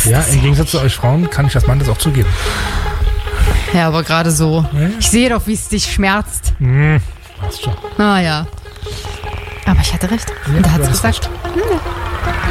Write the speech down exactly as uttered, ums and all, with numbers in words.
Das Ja, ist im Gegensatz zu euch Frauen kann ich als Mann das auch zugeben. Ja, aber gerade so. Ja. Ich sehe doch, wie es dich schmerzt. Hm, passt schon. Ah ja. Aber ich hatte recht. Ja, Und da hat du sie hast gesagt, recht.